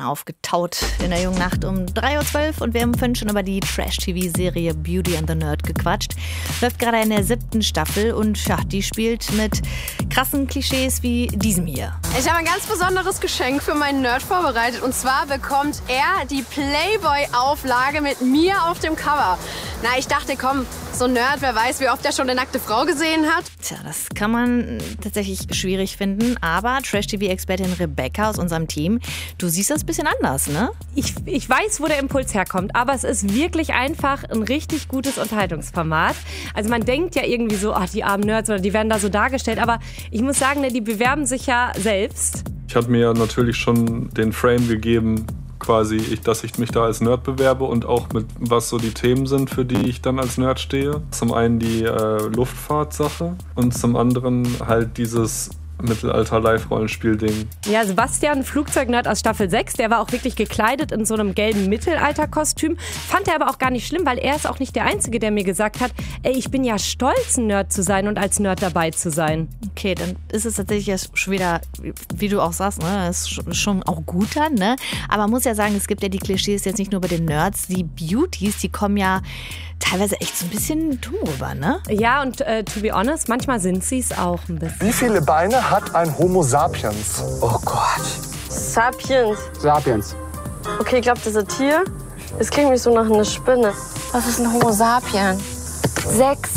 aufgetaut in der jungen Nacht um 3:12 Uhr und wir haben vorhin schon über die Trash-TV-Serie Beauty and the Nerd gequatscht. Läuft gerade in der 7. Staffel und ja, die spielt mit krassen Klischees wie diesem hier. Ich habe ein ganz besonderes Geschenk für meinen Nerd vorbereitet und zwar bekommt er die Playboy-Auflage mit mir auf dem Cover. Na, ich dachte, komm, so ein Nerd, wer weiß, wie oft er schon eine nackte Frau gesehen hat. Tja, das kann man tatsächlich schwierig finden, aber Trash-TV-Expertin Rebecca aus unserem Team, du siehst das ein bisschen anders, ne? Ich weiß, wo der Impuls herkommt, aber es ist wirklich einfach ein richtig gutes Unterhaltungsformat. Also man denkt ja irgendwie so, ach, die armen Nerds, oder die werden da so dargestellt, aber ich muss sagen, die bewerben sich ja selbst. Ich hatte mir natürlich schon den Frame gegeben, quasi, dass ich mich da als Nerd bewerbe und auch mit was so die Themen sind, für die ich dann als Nerd stehe. Zum einen die Luftfahrtsache und zum anderen halt dieses Mittelalter-Live-Rollenspiel-Ding. Ja, Sebastian, Flugzeugnerd aus Staffel 6, der war auch wirklich gekleidet in so einem gelben Mittelalter-Kostüm. Fand er aber auch gar nicht schlimm, weil er ist auch nicht der Einzige, der mir gesagt hat, ey, ich bin ja stolz, ein Nerd zu sein und als Nerd dabei zu sein. Okay, dann ist es tatsächlich jetzt schon wieder, wie du auch sagst, ne, das ist schon auch gut dann, ne? Aber man muss ja sagen, es gibt ja die Klischees jetzt nicht nur bei den Nerds, die Beauties, die kommen ja teilweise echt so ein bisschen dumm rüber, ne? Ja, und to be honest, manchmal sind sie es auch ein bisschen. Wie viele Beine hat ein Homo sapiens? Oh Gott. Sapiens. Sapiens. Okay, ich glaube, das ist ein Tier. Das klingt mich so nach einer Spinne. Was ist ein Homo sapien? 6.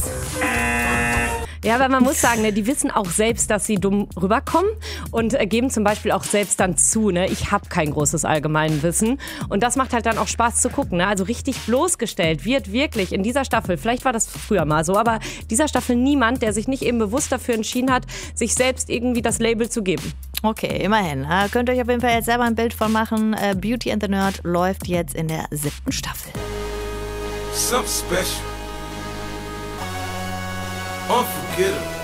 Ja, aber man muss sagen, ne, die wissen auch selbst, dass sie dumm rüberkommen und geben zum Beispiel auch selbst dann zu, ne, ich habe kein großes Allgemeinwissen. Und das macht halt dann auch Spaß zu gucken. Ne? Also richtig bloßgestellt wird wirklich in dieser Staffel, vielleicht war das früher mal so, aber dieser Staffel niemand, der sich nicht eben bewusst dafür entschieden hat, sich selbst irgendwie das Label zu geben. Okay, immerhin. Könnt ihr euch auf jeden Fall jetzt selber ein Bild von machen. Beauty and the Nerd läuft jetzt in der 7. Staffel. Something special. Unforgettable.